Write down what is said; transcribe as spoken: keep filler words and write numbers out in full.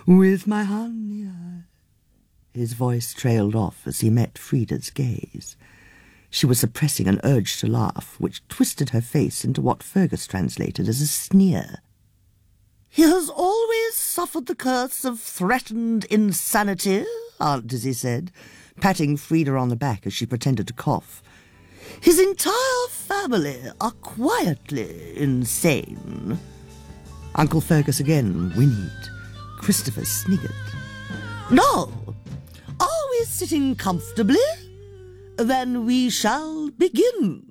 With my honey I... His voice trailed off as he met Frida's gaze. She was suppressing an urge to laugh, which twisted her face into what Fergus translated as a sneer. "He has always suffered the curse of threatened insanity," Aunt Dizzy said, patting Frida on the back as she pretended to cough. "His entire family are quietly insane." Uncle Fergus again whinnied. Christopher sniggered. "Now, are we sitting comfortably? Then we shall begin."